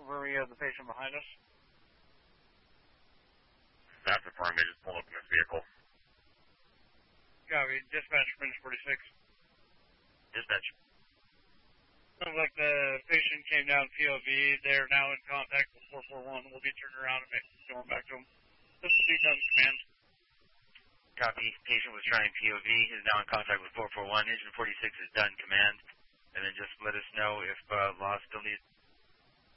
confirm you have the patient behind us. That's affirmed. They just pulled up in this vehicle. Copy. Dispatch, Fringe 46. Dispatch. Sounds like the patient came down POV. They're now in contact with 441. We'll be turning around and going back to them. This will be done command. Copy. Patient was trying POV. Is now in contact with 441. Engine 46 is done command. And then just let us know if loss still needs